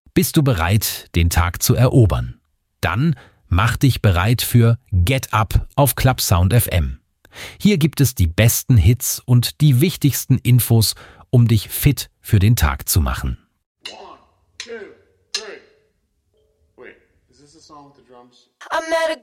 Bist du bereit, den Tag zu erobern? Dann mach dich bereit für Get Up auf Clubsound FM. Hier gibt es die besten Hits und die wichtigsten Infos, um dich fit für den Tag zu machen. 1, 2, 3. Wait, is this a song with the drums? I met a